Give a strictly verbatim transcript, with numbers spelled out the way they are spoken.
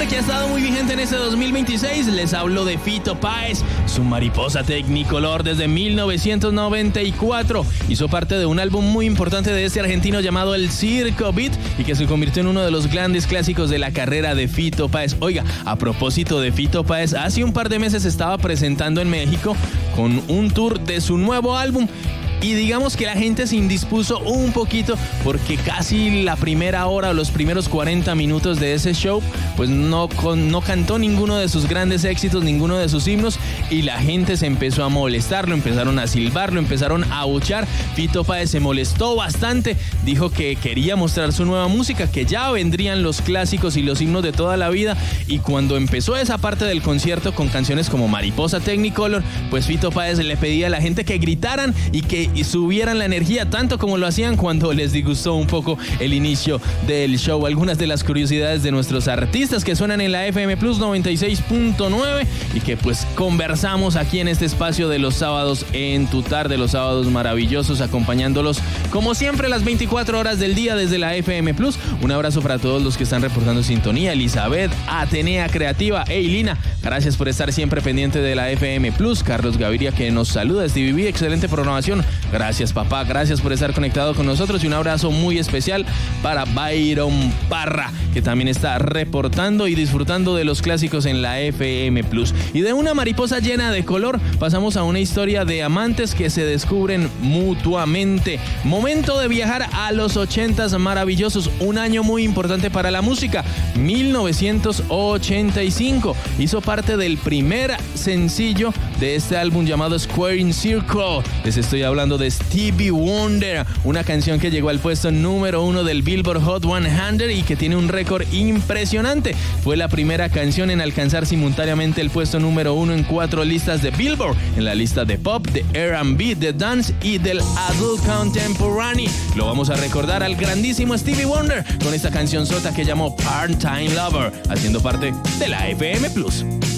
tema que ha estado muy vigente en este dos mil veintiséis. Les hablo de Fito Páez, su Mariposa Technicolor desde mil novecientos noventa y cuatro. Hizo parte de un álbum muy importante de este argentino llamado El Circo Beat y que se convirtió en uno de los grandes clásicos de la carrera de Fito Páez. Oiga, a propósito de Fito Páez, hace un par de meses se estaba presentando en México con un tour de su nuevo álbum. Y digamos que la gente se indispuso un poquito porque casi la primera hora o los primeros cuarenta minutos de ese show pues no, con, no cantó ninguno de sus grandes éxitos, ninguno de sus himnos, y la gente se empezó a molestar, lo empezaron a silbar, lo empezaron a abuchear. Fito Páez se molestó bastante, dijo que quería mostrar su nueva música, que ya vendrían los clásicos y los himnos de toda la vida, y cuando empezó esa parte del concierto con canciones como Mariposa Technicolor, pues Fito Páez le pedía a la gente que gritaran y que y subieran la energía tanto como lo hacían cuando les disgustó un poco el inicio del show. Algunas de las curiosidades de nuestros artistas que suenan en la F M Plus noventa y seis punto nueve y que pues conversamos aquí en este espacio de los sábados en tu tarde, los sábados maravillosos, acompañándolos como siempre las veinticuatro horas del día desde la F M Plus. Un abrazo para todos los que están reportando sintonía: Elizabeth, Atenea Creativa, Eilina, gracias por estar siempre pendiente de la F M Plus. Carlos Gaviria, que nos saluda, Stevie B, excelente programación. Gracias, papá, gracias por estar conectado con nosotros, y un abrazo muy especial para Byron Parra, que también está reportando y disfrutando de los clásicos en la F M Plus. Y de una mariposa llena de color pasamos a una historia de amantes que se descubren mutuamente. Momento de viajar a los ochentas maravillosos, un año muy importante para la música. mil novecientos ochenta y cinco hizo parte del primer sencillo de este álbum llamado Square in Circle. Les estoy hablando de Stevie Wonder, una canción que llegó al puesto número uno del Billboard Hot cien y que tiene un récord impresionante. Fue la primera canción en alcanzar simultáneamente el puesto número uno en cuatro listas de Billboard, en la lista de pop, de R and B, de dance y del adult contemporary. Lo vamos a recordar al grandísimo Stevie Wonder con esta canción sota que llamó Part-Time Lover, haciendo parte de la F M Plus.